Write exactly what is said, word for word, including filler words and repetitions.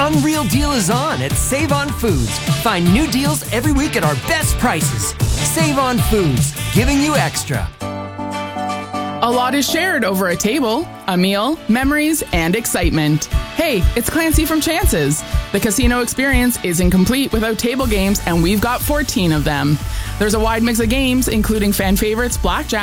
unreal deal is on at Save On Foods. Find new deals every week at our best prices. Save On Foods, giving you extra. A lot is shared over a table, a meal, memories, and excitement. Hey, it's Clancy from Chances. The casino experience isn't complete without table games, and we've got fourteen of them. There's a wide mix of games, including fan favorites, blackjack,